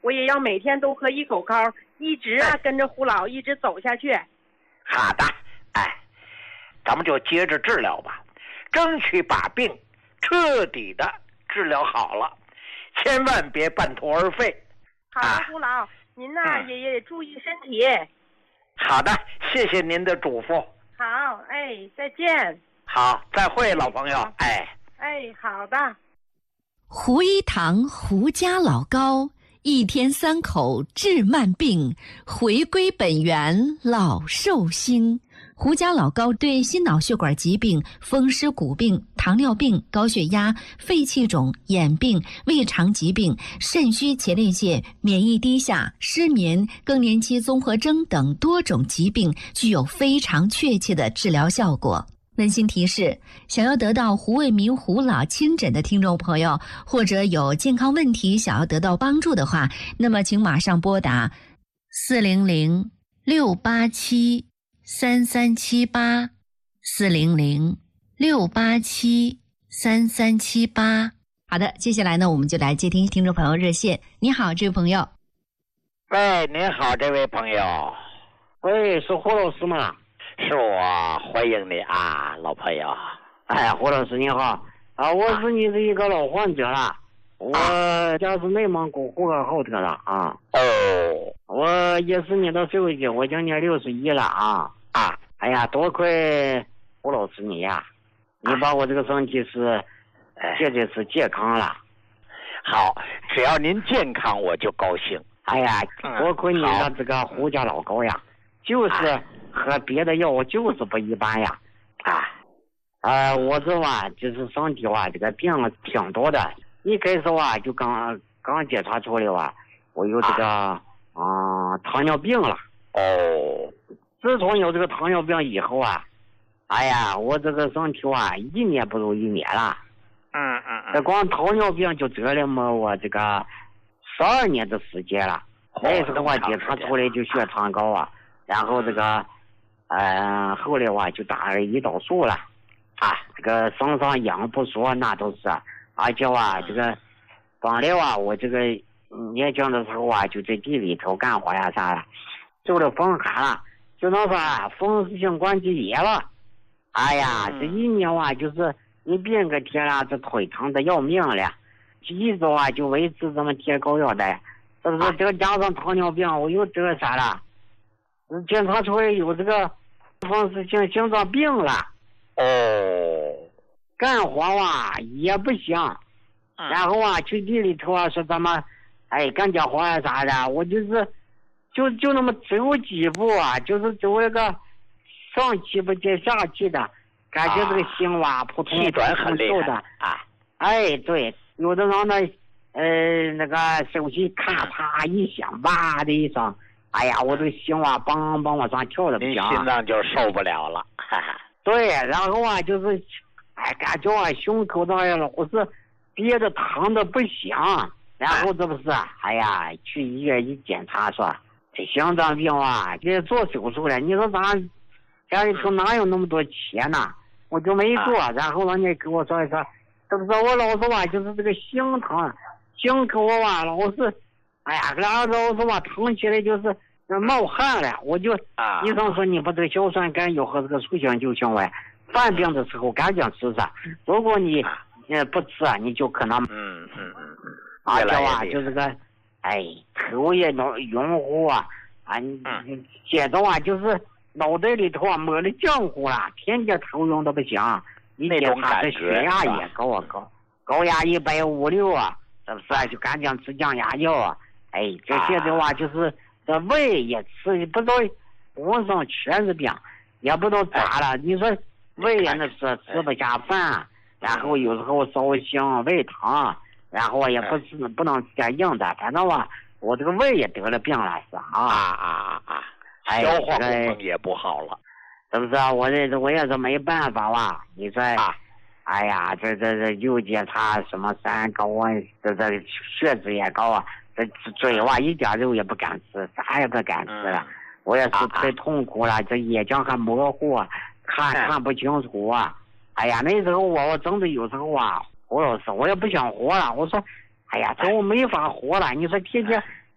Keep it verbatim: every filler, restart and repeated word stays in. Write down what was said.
我也要每天都喝一口膏，一直啊跟着胡老一直走下去。 好的，哎，咱们就接着治疗吧，争取把病彻底的治疗好了，千万别半途而废。 好的，胡老，啊、您呢、嗯、也也注意身体。 好的，谢谢您的嘱咐。 好，哎，再见。 好，再会，老朋友。哎， 哎，好的。 胡一堂胡家老高，一天三口治慢病，回归本源老寿星。胡家老高对心脑血管疾病、风湿骨病、糖尿病、高血压、肺气肿、眼病、胃肠疾病、肾虚前列腺、免疫低下、失眠、更年期综合征等多种疾病具有非常确切的治疗效果。温馨提示：想要得到胡卫民胡老亲诊的听众朋友，或者有健康问题想要得到帮助的话，那么请马上拨打四零零六八七三三七八四零零六八七三三七八。好的，接下来呢，我们就来接听听众朋友热线。你好，这位朋友。 喂，您好，这位朋友。 喂，是胡老师吗？ 是我，欢迎你啊，老朋友。 哎，胡老师你好啊，我是你的一个老患者了，我家是内蒙古呼和浩特的啊。 哦， 我也是你的手机，我今年六十一了啊。 啊， 哎呀，多亏胡老师你呀，你把我这个身体是绝对是健康了。 好，只要您健康我就高兴。 哎呀，多亏你的这个胡家老高呀，就是和别的药就是不一般呀。啊，呃，我这吧就是身体吧这个病挺多的，一开始吧就刚刚检查出来吧，我有这个啊、呃、糖尿病了。 哦。 自从有这个糖尿病以后啊，哎呀，我这个身体啊，一年不如一年了。 嗯嗯嗯。 这光糖尿病就得了么我这个十二年的时间了。那时候啊，检查出来就血糖高啊，然后这个，呃，后来我就打了胰岛素了，啊，这个身上痒不说那都是，而且啊，这个本来啊，我这个年轻的时候啊，就在地里头干活呀啥的，受了风寒了。就能说风湿性关节炎了，哎呀，这一年啊，就是你别个天啦，这腿疼的要命了，一直啊就维持这么贴膏药的，是不是？这个加上糖尿病，我又得啥了？检查出来有这个风湿性心脏病了。 哦， 干活啊也不行，然后啊去地里头啊说咱们，哎干点活啊啥的，我就是。就就那么走几步啊，就是走那个上气不接下气的，感觉这个心哇扑通气短很厉害的啊！ 哎，对，有的人呢，呃，那个手机咔嚓一响，哇的一声，哎呀，我这个心哇梆梆往上跳的不行， 心脏就受不了了。哈哈。 对，然后啊，就是哎，感觉啊胸口那样了，我是憋着疼的不行，然后这不是，哎呀，去医院一检查说。这心脏病啊，这做手术了，你说咱家里头哪有那么多钱呢？我就没做，然后人家给我说一说，是不是我老是吧，就是这个心疼，心口啊老是，哎呀，然后老是吧疼起来就是冒汗了，我就啊， 医生说你把这个硝酸甘油和这个速效救心丸，犯病的时候赶紧吃噻，如果你呃不吃啊，你就可能嗯嗯嗯嗯， 而且啊就这个。哎，头也脑晕乎啊，啊， 嗯， 接着啊，就是脑袋里头啊抹了浆糊了，天天头晕的不行。你检查这血压也高啊高，高压一百五六啊，是不是？就赶紧吃降压药啊。哎，这现在话就是这胃也吃，不知道浑身全是病，也不知道咋了。你说胃也那是吃不下饭，然后有时候烧心、胃疼。然后也不是不能吃点硬的，反正吧，我这个胃也得了病了，是啊啊啊啊！消化功能也不好了， 是不是？我这我也是没办法哇。你说， 啊、 哎呀，这这这又检查什么三高啊，这这血脂也高啊，这嘴哇一点肉也不敢吃，啥也不敢吃了。嗯、我也是太痛苦了，啊、这眼睛还模糊啊，看看不清楚啊。哎呀，那时候我我真的有时候啊。胡老师，我也不想活了。我说，哎呀，这我没法活了。你说天天